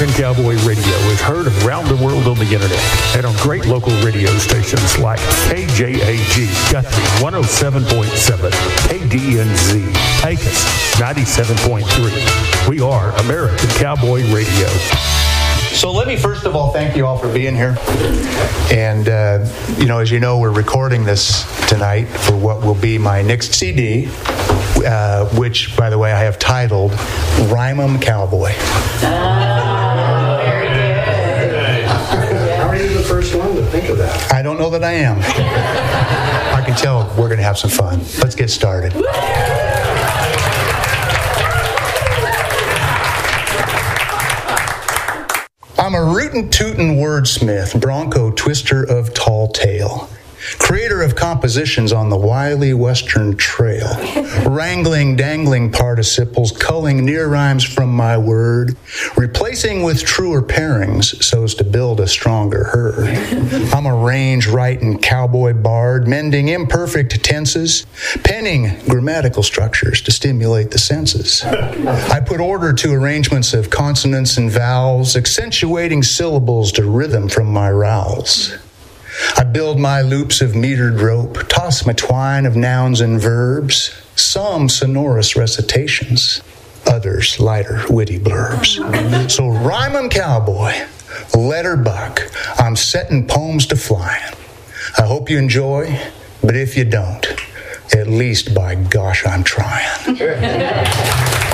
American Cowboy Radio is heard around the world on the internet and on great local radio stations like KJAG Guthrie 107.7, KDNZ, Pecos 97.3. We are American Cowboy Radio. So let me first of all thank you all for being here. And, as you know, we're recording this tonight for what will be my next CD, which, by the way, I have titled Rhyme 'em Cowboy. Very good. How are you the first one to think of that? I don't know that I am. I can tell we're going to have some fun. Let's get started. I'm a rootin' tootin' wordsmith, bronco twister of tall tale, creator of compositions on the wily western trail, wrangling dangling participles, culling near rhymes from my word, replacing with truer pairings so's to build a stronger herd. I'm a range-writing cowboy bard, mending imperfect tenses, penning grammatical structures to stimulate the senses. I put order to arrangements of consonants and vowels, accentuating syllables to rhythm from my rowels. I build my loops of metered rope, toss my twine of nouns and verbs, some sonorous recitations, others lighter, witty blurbs. So rhyme 'em cowboy, letter buck, I'm setting poems to flying. I hope you enjoy, but if you don't, at least by gosh, I'm trying.